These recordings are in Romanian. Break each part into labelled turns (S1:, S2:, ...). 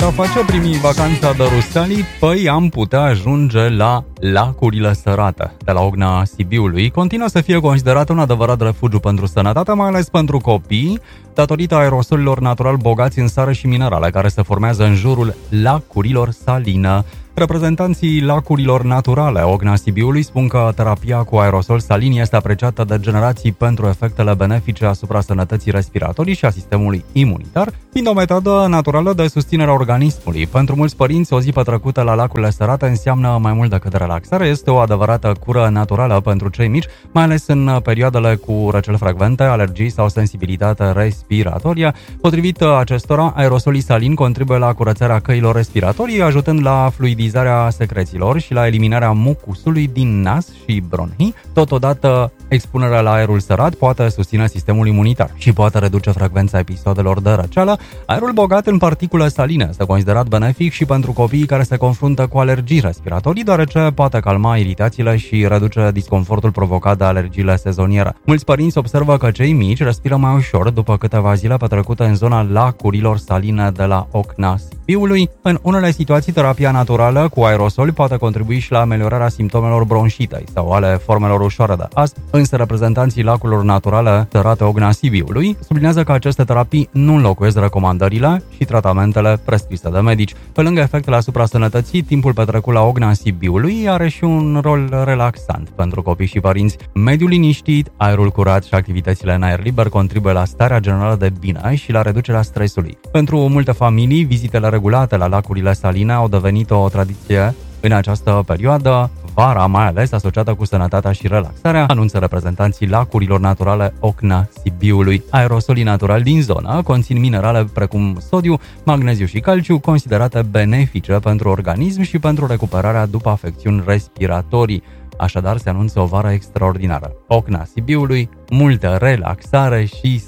S1: a face primi vacanța de Rusalii, păi am putea ajunge la lacurile sărate de la Ogna Sibiului. Continuă să fie considerată un adevărat refugiu pentru sănătate, mai ales pentru copii, datorită aerosolilor natural bogați în sare și minerale, care se formează în jurul lacurilor saline. Reprezentanții lacurilor naturale Ogna Sibiului spun că terapia cu aerosol salin este apreciată de generații pentru efectele benefice asupra sănătății respiratorii și a sistemului imunitar, fiind o metodă naturală de susținere a organismului. Pentru mulți părinți, o zi petrecută la lacurile sărate înseamnă mai mult decât relaxare. Este o adevărată cură naturală pentru cei mici, mai ales în perioadele cu răceli frecvente, alergii sau sensibilitate respiratorie. Potrivit acestora, aerosolii salini contribuie la curățarea căilor respiratorii, ajutând la fluidizarea secrețiilor și la eliminarea mucusului din nas și bronhii. Totodată, expunerea la aerul sărat poate susține sistemul imunitar și poate reduce frecvența episodelor de răceală. Aerul bogat în particule saline este considerat benefic și pentru copiii care se confruntă cu alergii respiratorii, deoarece poate calma iritațiile și reduce disconfortul provocat de alergiile sezoniere. Mulți părinți observă că cei mici respiră mai ușor după câteva zile petrecute în zona lacurilor saline de la Ogna Sibiului. În unele situații, terapia naturală cu aerosoli poate contribui și la ameliorarea simptomelor bronșitei sau ale formelor ușoare de astm, însă reprezentanții lacurilor naturale sărate Ogna Sibiului sublinează că aceste terapii nu înlocuiesc recomandările și tratamentele prescrise de medici. Pe lângă efectele asupra sănătății, timpul petrecut la Ogna Sibiului are și un rol relaxant pentru copii și părinți. Mediul liniștit, aerul curat și activitățile în aer liber contribuie la starea generală de bine și la reducerea stresului. Pentru multe familii, vizitele regulate la lacurile saline au devenit o tradiție în această perioadă, vara mai ales asociată cu sănătatea și relaxarea, anunță reprezentanții lacurilor naturale Ogna Sibiului. Aerosolii naturali din zonă conțin minerale precum sodiu, magneziu și calciu, considerate benefice pentru organism și pentru recuperarea după afecțiuni respiratorii. Așadar, se anunță o vară extraordinară. Ogna Sibiului, multă relaxare și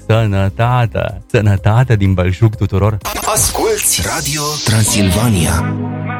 S1: sănătate. Sănătate din belșug tuturor!
S2: Asculți Radio Transilvania.